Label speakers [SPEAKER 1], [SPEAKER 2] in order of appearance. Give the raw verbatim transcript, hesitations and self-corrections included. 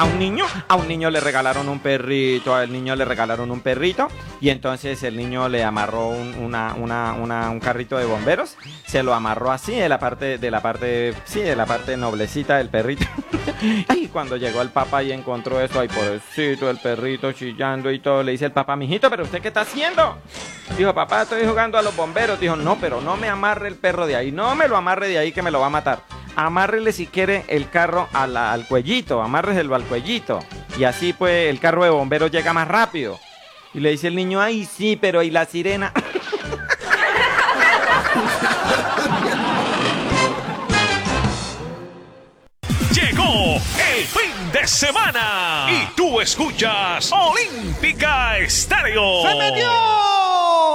[SPEAKER 1] a un niño, a un niño le regalaron un perrito, al niño le regalaron un perrito y entonces el niño le amarró un, una, una, una, un carrito de bomberos, se lo amarró así de la parte, de la parte, sí, de la parte noblecita del perrito. Y cuando llegó el papá y encontró eso, ay, pobrecito, el perrito chillando y todo, le dice el papá, mijito, ¿pero usted qué está haciendo? Dijo, papá, estoy jugando a los bomberos. Dijo, no, pero no me amarre el perro de ahí, no me lo amarre de ahí que me lo va a matar. Amárrele si quiere el carro a la, al cuellito, amárreselo al cuellito. Y así pues el carro de bomberos llega más rápido. Y le dice el niño, ay, sí, pero ¿y la sirena?
[SPEAKER 2] Llegó el fin de semana y tú escuchas Olímpica Estéreo.
[SPEAKER 3] ¡Se metió!